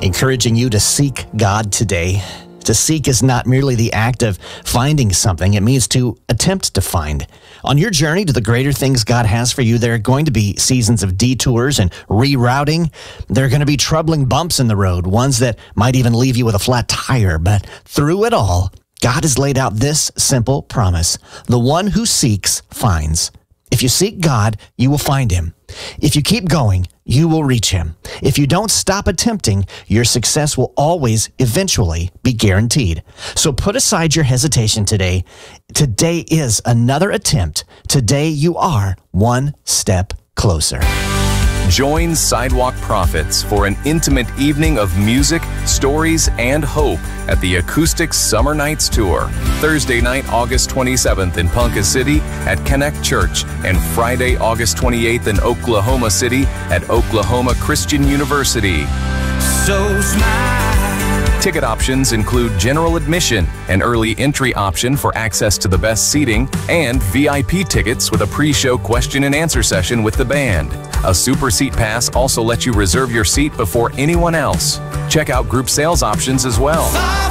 encouraging you to seek God today. To seek is not merely the act of finding something. It means to attempt to find. On your journey to the greater things God has for you, there are going to be seasons of detours and rerouting. There are going to be troubling bumps in the road, ones that might even leave you with a flat tire. But through it all, God has laid out this simple promise. The one who seeks finds. If you seek God, you will find him. If you keep going, you will reach him. If you don't stop attempting, your success will always, eventually, be guaranteed. So put aside your hesitation today. Today is another attempt. Today you are one step closer. Join Sidewalk Prophets for an intimate evening of music, stories, and hope at the Acoustics Summer Nights Tour. Thursday night, August 27th in Ponca City at Connect Church, and Friday, August 28th in Oklahoma City at Oklahoma Christian University. So smile. Ticket options include general admission, an early entry option for access to the best seating, and VIP tickets with a pre-show question and answer session with the band. A Super Seat Pass also lets you reserve your seat before anyone else. Check out group sales options as well.